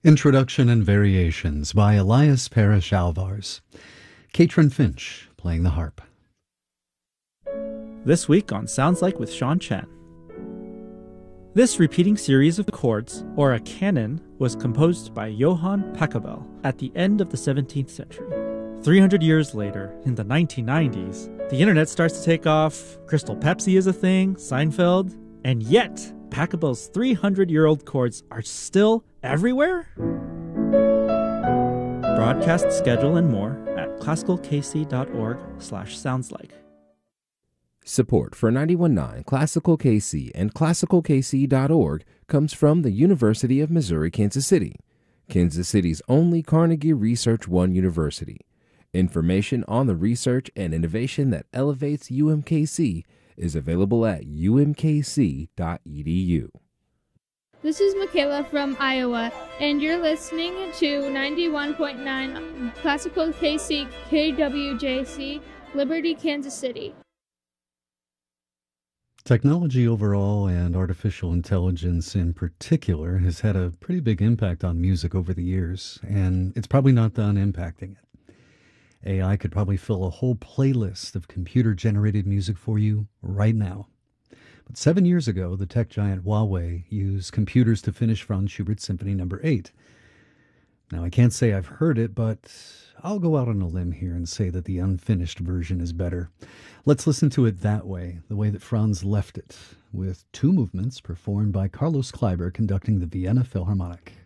Introduction and Variations by Elias Parrish Alvars. Katrin Finch playing the harp. This week on Sounds Like with Sean Chen. This repeating series of chords, or a canon, was composed by Johann Pachelbel at the end of the 17th century. 300 years later, in the 1990s, the internet starts to take off, Crystal Pepsi is a thing, Seinfeld, and yet Pachelbel's 300-year-old chords are still everywhere? Broadcast schedule and more at classicalkc.org/soundslike. Support for 91.9 Classical KC and classicalkc.org comes from the University of Missouri, Kansas City, Kansas City's only Carnegie Research One university. Information on the research and innovation that elevates UMKC is available at umkc.edu. This is Michaela from Iowa, and you're listening to 91.9 Classical KC KWJC, Liberty, Kansas City. Technology overall and artificial intelligence in particular has had a pretty big impact on music over the years, and it's probably not done impacting it. AI could probably fill a whole playlist of computer-generated music for you right now. But 7 years ago, the tech giant Huawei used computers to finish Franz Schubert's Symphony No. 8. Now, I can't say I've heard it, but I'll go out on a limb here and say that the unfinished version is better. Let's listen to it that way, the way that Franz left it, with two movements performed by Carlos Kleiber conducting the Vienna Philharmonic.